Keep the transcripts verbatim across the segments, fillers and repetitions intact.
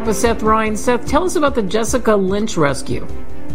back with Seth Ryan. Seth, tell us about the Jessica Lynch rescue.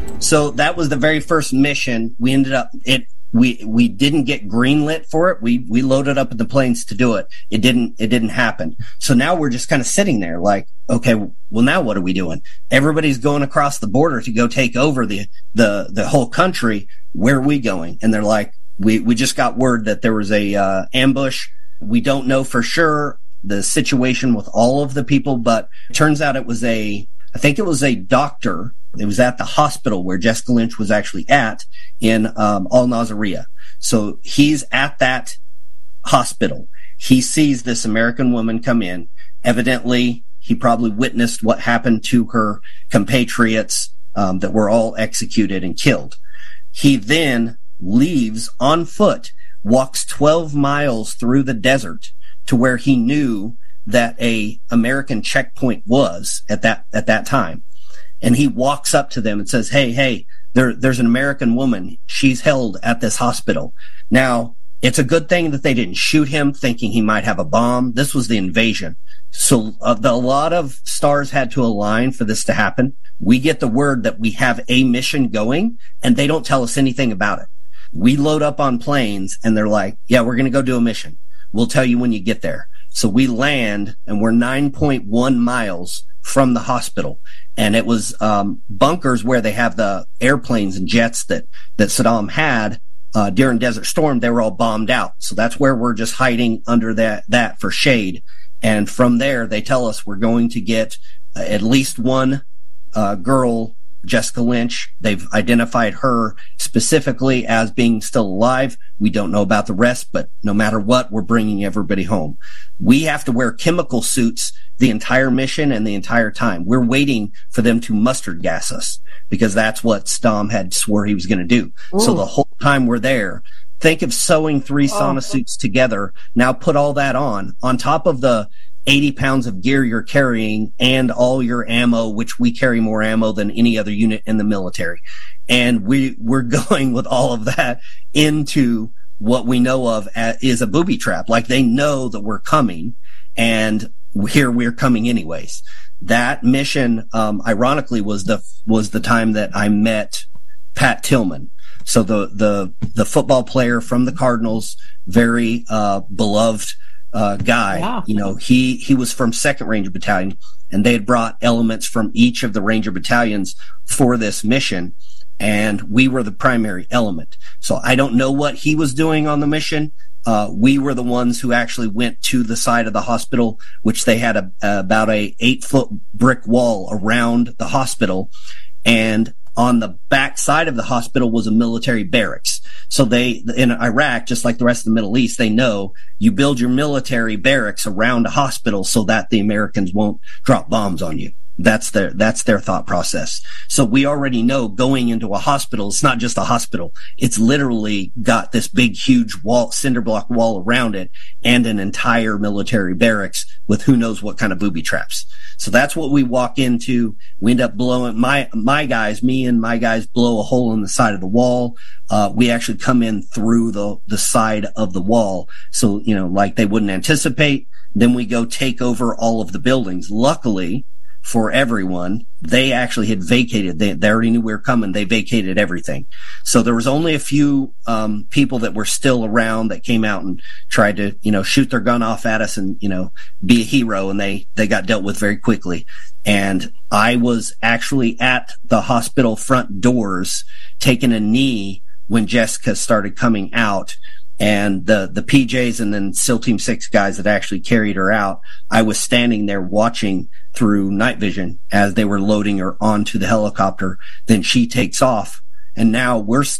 So that was the very first mission. We ended up, it, we, we didn't get greenlit for it. We, we loaded up in the planes to do it. It didn't, it didn't happen. So now we're just kind of sitting there like, okay, well, now what are we doing? Everybody's going across the border to go take over the, the, the whole country. Where are we going? And they're like, we, we just got word that there was a, uh, ambush. We don't know for sure the situation with all of the people, but it turns out it was a, I think it was a doctor. It was at the hospital where Jessica Lynch was actually at in um, Al Nazariya. So he's at that hospital. He sees this American woman come in. Evidently, he probably witnessed what happened to her compatriots um, that were all executed and killed. He then leaves on foot, walks twelve miles through the desert to where he knew that a American checkpoint was at that at that time. And he walks up to them and says, hey, hey, there, there's an American woman. She's held at this hospital. Now, it's a good thing that they didn't shoot him thinking he might have a bomb. This was the invasion. So uh, the, a lot of stars had to align for this to happen. We get the word that we have a mission going, and they don't tell us anything about it. We load up on planes, and they're like, yeah, we're going to go do a mission. We'll tell you when you get there. So we land, and we're nine point one miles from the hospital. And it was um, bunkers where they have the airplanes and jets that, that Saddam had uh, during Desert Storm. They were all bombed out. So that's where we're just hiding under that, that for shade. And from there, they tell us we're going to get uh, at least one uh, girl, Jessica Lynch. They've identified her specifically as being still alive. We don't know about the rest, but no matter what, we're bringing everybody home. We have to wear chemical suits the entire mission and the entire time. We're waiting for them to mustard gas us because that's what Saddam had swore he was going to do. Ooh. So the whole time we're there, think of sewing three sauna oh. suits together. Now put all that on, on top of the eighty pounds of gear you're carrying and all your ammo, which we carry more ammo than any other unit in the military. And we, we're going with all of that into what we know of as, is a booby trap. Like they know that we're coming, and here we're coming anyways. That mission, um, ironically was the, was the time that I met Pat Tillman. So the, the, the football player from the Cardinals, very, uh, beloved, uh, guy. Yeah. You know, he, he was from second Ranger Battalion, and they had brought elements from each of the Ranger battalions for this mission. And we were the primary element. So I don't know what he was doing on the mission. Uh, we were the ones who actually went to the side of the hospital, which they had a, a about a eight foot brick wall around the hospital. And on the back side of the hospital was a military barracks. So they, in Iraq, just like the rest of the Middle East, they know you build your military barracks around a hospital so that the Americans won't drop bombs on you. That's their, that's their thought process. So we already know going into a hospital, it's not just a hospital. It's literally got this big, huge wall, cinder block wall around it, and an entire military barracks with who knows what kind of booby traps. So that's what we walk into. We end up blowing, my, my guys, me and my guys blow a hole in the side of the wall. Uh, we actually come in through the, the side of the wall. So, you know, like they wouldn't anticipate. Then we go take over all of the buildings. Luckily, for everyone, they actually had vacated. They, they already knew we were coming. They vacated everything. So there was only a few um, people that were still around that came out and tried to, you know, shoot their gun off at us and, you know, be a hero. And they, they got dealt with very quickly. And I was actually at the hospital front doors taking a knee when Jessica started coming out. And the, the P Js and then SEAL Team six guys that actually carried her out, I was standing there watching through night vision as they were loading her onto the helicopter. Then she takes off, and now we're